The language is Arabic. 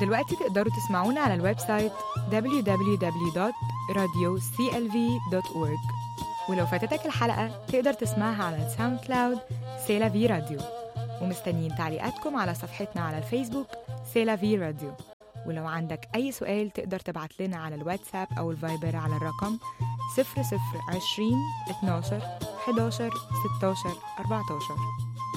دلوقتي تقدروا تسمعونا على الويب سايت www.radioclv.org، ولو فاتتك الحلقة تقدر تسمعها على الساوند كلاود سيلا في راديو. ومستنيين تعليقاتكم على صفحتنا على الفيسبوك سيلا في راديو. ولو عندك أي سؤال تقدر تبعت لنا على الواتساب أو الفايبر على الرقم 0020 12 11 16 14.